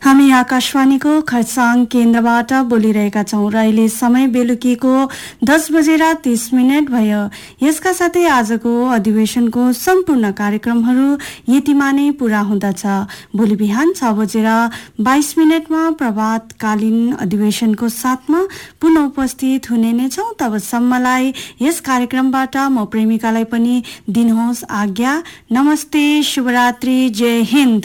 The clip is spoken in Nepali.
हामी आकाशवाणीको खरसाङ केन्द्रबाट बोलिरहेका छौं र अहिले समय बेलुकीको 10:30 भयो। यसका साथै आजको अधिवेशनको सम्पूर्ण कार्यक्रमहरू यतिमा नै पूरा हुँदछ। भोलि बिहान 6:22 प्रभातकालीन अधिवेशनको साथमा पुनः उपस्थित हुने नै छौं। तबसम्मलाई यस कार्यक्रमबाट म प्रेमिकालाई पनि दिनुहोस् आज्ञा। नमस्ते, शुभरात्रि, जय हिन्द।